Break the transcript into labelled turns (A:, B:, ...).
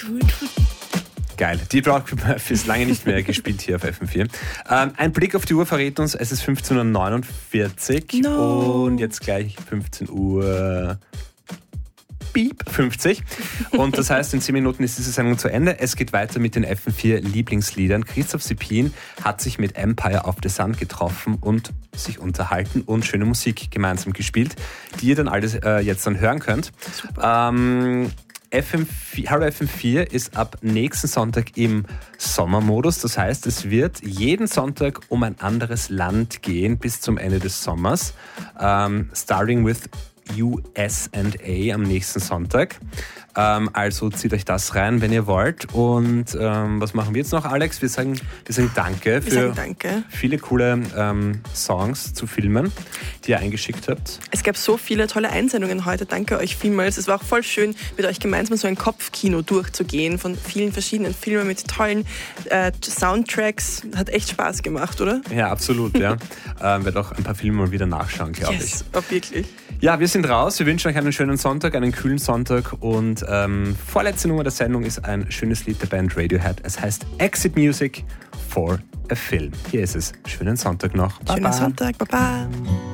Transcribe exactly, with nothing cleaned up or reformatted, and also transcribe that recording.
A: Geil. Deep Rock ist lange nicht mehr gespielt hier auf F M vier. Ähm, ein Blick auf die Uhr verrät uns, es ist fünfzehn Uhr neunundvierzig
B: no.
A: und jetzt gleich fünfzehn Uhr Beep, fünfzig. Und das heißt, in zehn Minuten ist diese Sendung zu Ende. Es geht weiter mit den F M vier Lieblingsliedern. Christoph Sippin hat sich mit Empire of the Sun getroffen und sich unterhalten und schöne Musik gemeinsam gespielt, die ihr dann alles äh, jetzt dann hören könnt. Ähm, F M vier, Hallo F M vier ist ab nächsten Sonntag im Sommermodus. Das heißt, es wird jeden Sonntag um ein anderes Land gehen bis zum Ende des Sommers. Ähm, starting with U S A am nächsten Sonntag. Ähm, also zieht euch das rein, wenn ihr wollt. Und ähm, was machen wir jetzt noch, Alex? Wir sagen, wir sagen Danke für
B: wir sagen danke.
A: viele coole ähm, Songs zu Filmen, die ihr eingeschickt habt.
B: Es gab so viele tolle Einsendungen heute. Danke euch vielmals. Es war auch voll schön, mit euch gemeinsam so ein Kopfkino durchzugehen von vielen verschiedenen Filmen mit tollen äh, Soundtracks. Hat echt Spaß gemacht, oder?
A: Ja, absolut. Ja. ähm, werde auch ein paar Filme mal wieder nachschauen, glaube
B: yes,
A: ich.
B: Ob wirklich.
A: Ja, wir sind raus. Wir wünschen euch einen schönen Sonntag, einen kühlen Sonntag. Und ähm, vorletzte Nummer der Sendung ist ein schönes Lied der Band Radiohead. Es heißt Exit Music for a Film. Hier ist es. Schönen Sonntag noch.
B: Schönen Sonntag. Baba.